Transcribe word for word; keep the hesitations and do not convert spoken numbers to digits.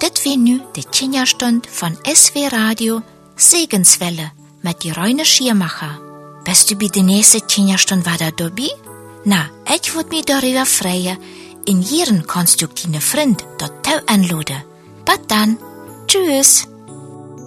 Dit wie nu de Kinderstund von S W Radio Segenswelle mit die Reine Schiermacher. Bist du bei der nächsten Kinderstund wieder dabei? Na, ich würd mich darüber freuen, in ihren konstruktiven Freund dort anladen. Bis dann. Tschüss.